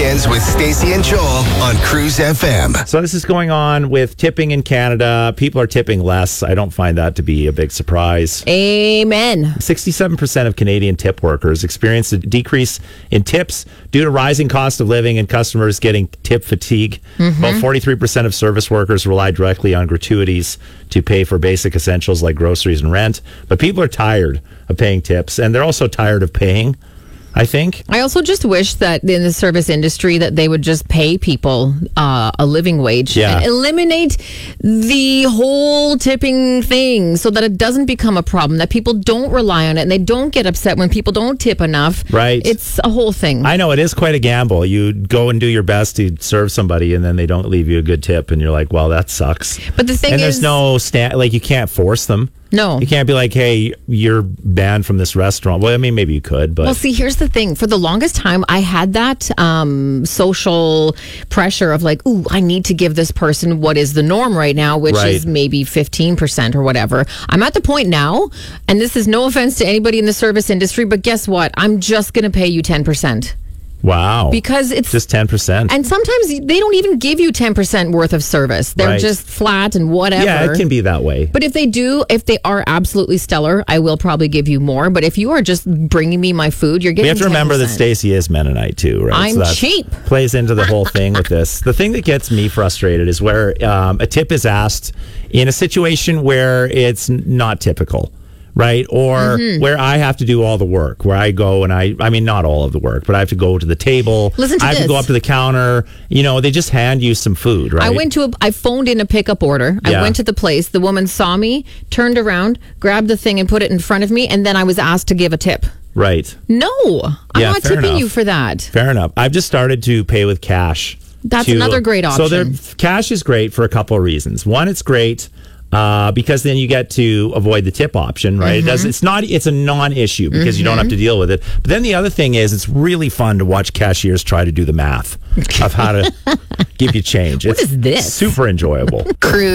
Weekends with Stacey and Joel on Cruise FM. So this is going on with tipping in Canada. People are tipping less. I don't find that to be a big surprise. Amen. 67% of Canadian tip workers experienced a decrease in tips due to rising cost of living and customers getting tip fatigue. About 43% of service workers rely directly on gratuities to pay for basic essentials like groceries and rent. But people are tired of paying tips, and they're also tired of paying, I think. I also just wish that in the service industry that they would just pay people a living wage and eliminate the whole tipping thing so that it doesn't become a problem, that people don't rely on it and they don't get upset when people don't tip enough. Right. It's a whole thing. I know, it is quite a gamble. You go and do your best to serve somebody and then they don't leave you a good tip and you're like, well, that sucks. But the thing and is... there's no you can't force them. No. You can't be like, hey, you're banned from this restaurant. Well, I mean, maybe you could, but... Well, see, here's the thing. For the longest time, I had that social pressure of like, ooh, I need to give this person what is the norm right now, which is maybe 15% or whatever. I'm at the point now, and this is no offense to anybody in the service industry, but guess what? I'm just going to pay you 10%. Wow. Because it's just 10%. And sometimes they don't even give you 10% worth of service. They're just flat and whatever. Yeah, it can be that way. But if they are absolutely stellar, I will probably give you more. But if you are just bringing me my food, you're getting 10%. We have to remember that Stacey is Mennonite too, right? I'm cheap. Plays into the whole thing with this. The thing that gets me frustrated is where a tip is asked in a situation where it's not typical. Right? Or where I have to do all the work, where I go and I mean, not all of the work, but I have to go to the table. Listen to I have to go up to the counter. You know, they just hand you some food, right? I phoned in a pickup order. I went to the place. The woman saw me, turned around, grabbed the thing and put it in front of me. And then I was asked to give a tip. Right. No, I'm not tipping you for that. Fair enough. I've just started to pay with cash. That's another great option. So cash is great for a couple of reasons. One, it's great. Because then you get to avoid the tip option, right? It's a non-issue because you don't have to deal with it. But then the other thing is, it's really fun to watch cashiers try to do the math of how to give you change. What is this? Super enjoyable. Cruise.